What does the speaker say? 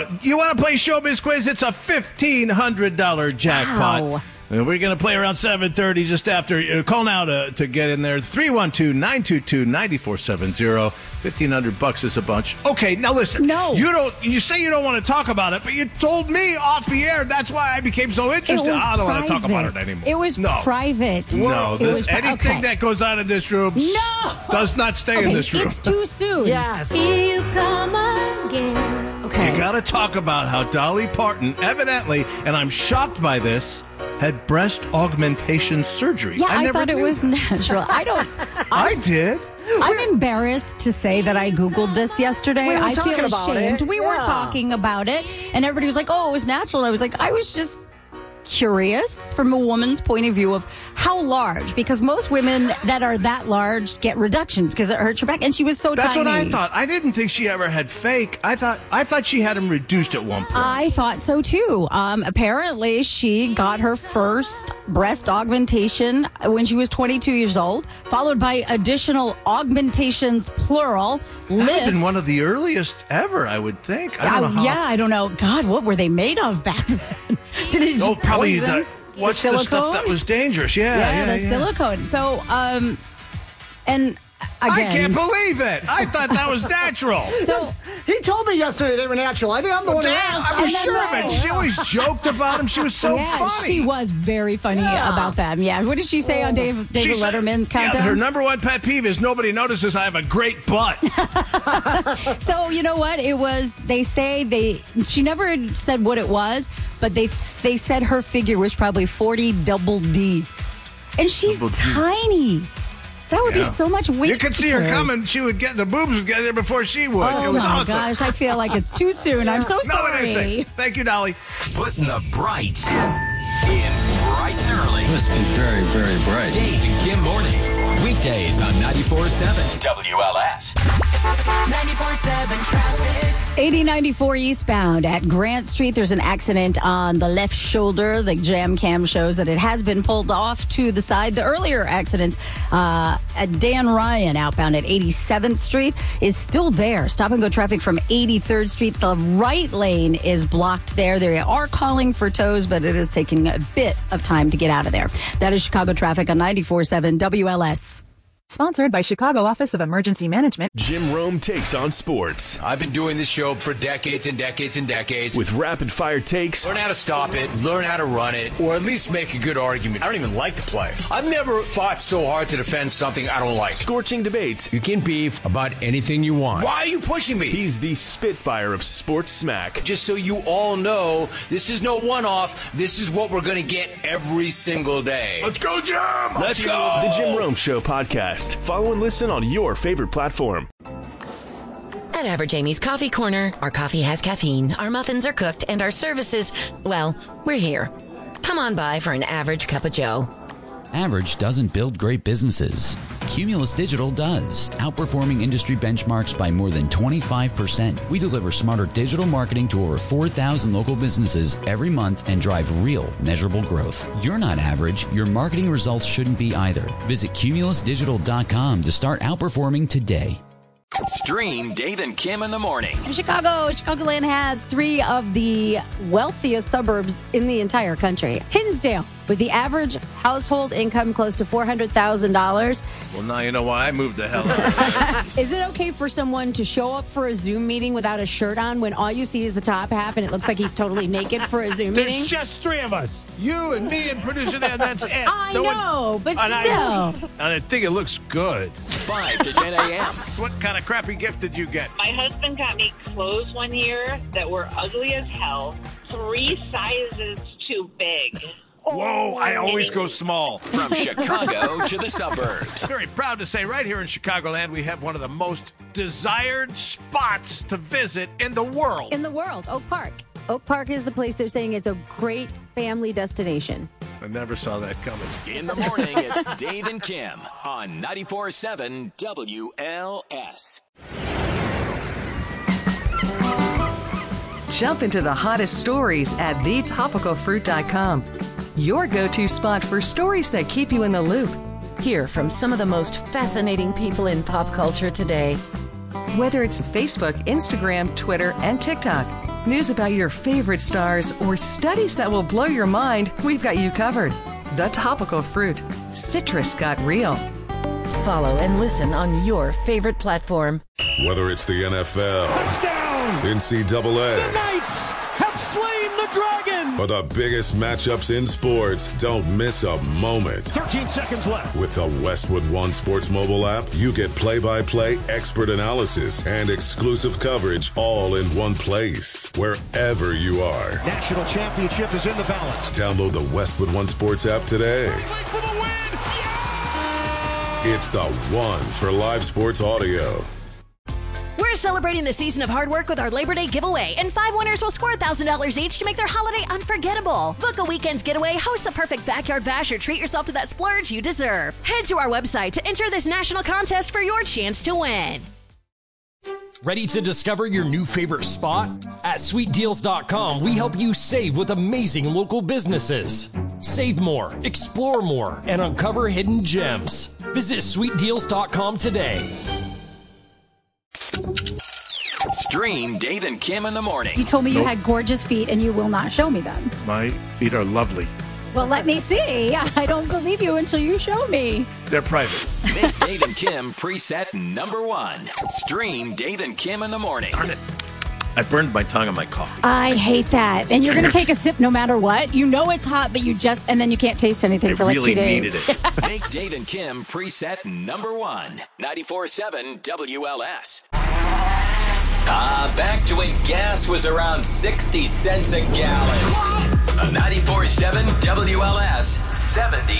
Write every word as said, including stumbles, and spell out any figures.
Uh, you want to play Showbiz Quiz? It's a fifteen hundred dollars jackpot. Wow. And we're going to play around seven thirty just after. Uh, call now to, to get in there. three one two, nine two two, nine four seven zero. fifteen hundred bucks is a bunch. Okay, now listen. No. You don't. You say you don't want to talk about it, but you told me off the air. That's why I became so interested. It was I don't private. want to talk about it anymore. It was no. private. No, it this, was pri- anything okay. that goes on in this room No. does not stay Okay, in this room. it's too soon. Yes. Here you come again. Okay. You got to talk about how Dolly Parton evidently, and I'm shocked by this, had breast augmentation surgery. Yeah, I, I, never thought it knew. was natural. I don't. I did. I'm embarrassed to say that I Googled this yesterday. We were I feel talking about ashamed. it. We were Yeah. talking about it, and everybody was like, oh, it was natural. And I was like, I was just curious from a woman's point of view of how large, because most women that are that large get reductions because it hurts your back. And she was so That's tiny. what I thought. I didn't think she ever had fake. I thought I thought she had them reduced at one point. I thought so too. Um, apparently, she got her first breast augmentation when she was twenty-two years old, followed by additional augmentations, plural, that would have lifts. been one of the earliest ever, I would think. I don't Uh, know how. yeah, I don't know. God, what were they made of back then? Did it just Oh, probably poison? the, what's the stuff Silicone? that was dangerous? Yeah, yeah, yeah, the yeah. silicone. So, um, and I again, can't believe it. I thought that was natural. so. He told me yesterday they were natural. I think I'm the one who Damn, asked. I was And that's sure right. of it. She always joked about him. She was so yeah, funny. she was very funny Yeah. about them. Yeah, what did she say on Dave, David She said- Letterman's yeah, countdown? her number one pet peeve is nobody notices I have a great butt. So you know what? It was. They say they. She never had said what it was, but they they said her figure was probably forty double D, and she's Double D. tiny. That would be Yeah. so much weight. You could to see her carry. coming. She would get the boobs would get there before she would. Oh it was my awesome. gosh! I feel like it's too soon. I'm so No, sorry. it isn't. Thank you, Dolly. Putting the bright in bright and early. Must be very, very bright. Dave and Kim mornings. Weekdays on ninety-four point seven W L S. ninety-four seven traffic. eighty ninety-four eastbound at Grant Street. There's an accident on the left shoulder. The jam cam shows that it has been pulled off to the side. The earlier accident uh, at Dan Ryan outbound at eighty-seventh Street is still there. Stop and go traffic from eighty-third Street. The right lane is blocked there. They are calling for tows, but it is taking a bit of time to get out of there. That is Chicago traffic on ninety-four point seven W L S. Sponsored by Chicago Office of Emergency Management. Jim Rome takes on sports I've been doing this show for decades and decades and decades. with rapid fire takes, Learn how to stop it, learn how to run it, or at least make a good argument. I don't even like to play. I've never fought so hard to defend something I don't like. scorching debates. You can beef about anything you want. Why are you pushing me? He's the Spitfire of sports smack. Just so you all know, this is no one-off. This is what we're going to get every single day. Let's go, Jim. Let's go. The Jim Rome Show podcast. Follow and listen on your favorite platform. At Average Amy's Coffee Corner, our coffee has caffeine, our muffins are cooked, and our services, well, we're here. Come on by for an average cup of joe. Average doesn't build great businesses. Cumulus Digital does, outperforming industry benchmarks by more than twenty-five percent. We deliver smarter digital marketing to over four thousand local businesses every month and drive real, measurable growth. You're not average. Your marketing results shouldn't be either. Visit cumulus digital dot com to start outperforming today. Stream Dave and Kim in the morning. Chicago, Chicagoland has three of the wealthiest suburbs in the entire country. Hinsdale, with the average household income close to four hundred thousand dollars. Well, now you know why I moved the hell out. Is it okay for someone to show up for a Zoom meeting without a shirt on when all you see is the top half and it looks like he's totally naked for a Zoom meeting? There's just three of us. You and me and producer Dan, that's it. I No one- know, but and still. I, and I think it looks good. five to ten a.m. What kind of crappy gift did you get? My husband got me clothes one year that were ugly as hell, three sizes too big. Whoa, I always go small. From Chicago to the suburbs. Very proud to say right here in Chicagoland, we have one of the most desired spots to visit in the world. In the world, Oak Park. Oak Park is the place they're saying it's a great family destination. I never saw that coming. In the morning, it's Dave and Kim on ninety-four point seven W L S. Jump into the hottest stories at the topical fruit dot com. Your go-to spot for stories that keep you in the loop. Hear from some of the most fascinating people in pop culture today. Whether it's Facebook, Instagram, Twitter, and TikTok, news about your favorite stars, or studies that will blow your mind, we've got you covered. The Topical Fruit. Citrus got real. Follow and listen on your favorite platform. Whether it's the N F L, touchdown, N C double A, the Knights have slain the dragon, or the biggest matchups in sports, don't miss a moment. thirteen seconds left. With the Westwood One Sports mobile app, you get play-by-play expert analysis and exclusive coverage all in one place, wherever you are. National championship is in the balance. Download the Westwood One Sports app today. For the win. It's the one for live sports audio. We're celebrating the season of hard work with our Labor Day giveaway, and five winners will score one thousand dollars each to make their holiday unforgettable. Book a weekend's getaway, host a perfect backyard bash, or treat yourself to that splurge you deserve. Head to our website to enter this national contest for your chance to win. Ready to discover your new favorite spot? At sweet deals dot com, we help you save with amazing local businesses. Save more, explore more, and uncover hidden gems. Visit sweet deals dot com today. Stream Dave and Kim in the morning. You told me you Nope. had gorgeous feet, and you will not show me them. My feet are lovely. Well, let me see. I don't believe you until you show me. They're private. Make Dave and Kim preset number one. Stream Dave and Kim in the morning. Darn it. I burned my tongue on my coffee. I hate that. And you're going to take a sip no matter what. You know it's hot, but you just, and then you can't taste anything I for like really two days. needed it. Make Dave and Kim preset number one. ninety-four point seven W L S. Ah, back to when gas was around sixty cents a gallon. A ninety-four point seven W L S seventy